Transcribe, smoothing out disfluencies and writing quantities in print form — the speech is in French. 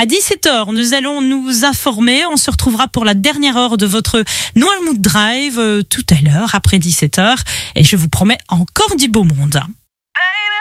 À 17h, nous allons nous informer. On se retrouvera pour la dernière heure de votre Noirmouth Drive tout à l'heure, après 17h. Et je vous promets encore du beau monde.